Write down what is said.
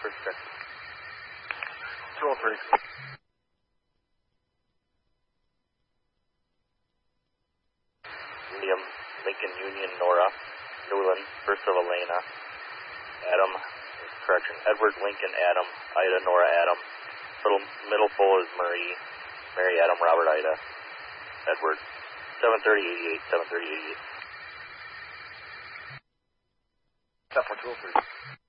first check. 203. William, Lincoln Union, Nora. Newland, first of Elena. Adam, correction, Edward, Lincoln, Adam. Ida, Nora, Adam. Middle full is Marie. Mary, Adam, Robert, Ida. Edward. 73088, 73088. Step 203.